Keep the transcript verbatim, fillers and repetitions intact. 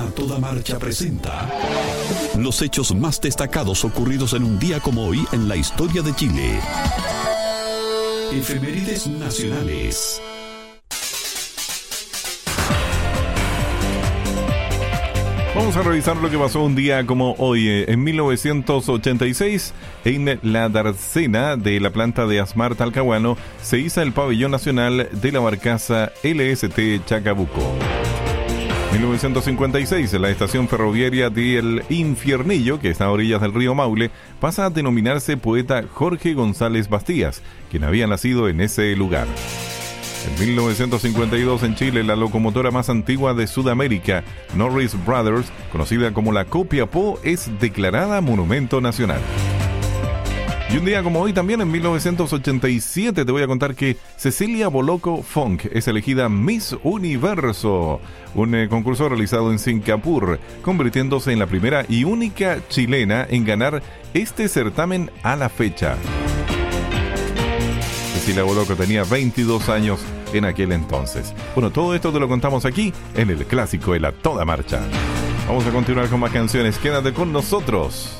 Toda Marcha presenta los hechos más destacados ocurridos en un día como hoy en la historia de Chile. Efemérides nacionales. Vamos a revisar lo que pasó un día como hoy. En mil novecientos ochenta y seis, en la dársena de la planta de Asmar Talcahuano, se iza el pabellón nacional de la barcaza L S T Chacabuco. mil novecientos cincuenta y seis, la estación ferroviaria del Infiernillo, que está a orillas del río Maule, pasa a denominarse Poeta Jorge González Bastías, quien había nacido en ese lugar. En mil novecientos cincuenta y dos, en Chile, la locomotora más antigua de Sudamérica, Norris Brothers, conocida como la Copiapó, es declarada Monumento Nacional. Y un día como hoy también, en mil novecientos ochenta y siete, te voy a contar que Cecilia Boloco Funk es elegida Miss Universo, un eh, concurso realizado en Singapur, convirtiéndose en la primera y única chilena en ganar este certamen a la fecha. Cecilia Boloco tenía veintidós años en aquel entonces. Bueno, todo esto te lo contamos aquí en el clásico de la Toda Marcha. Vamos a continuar con más canciones. Quédate con nosotros.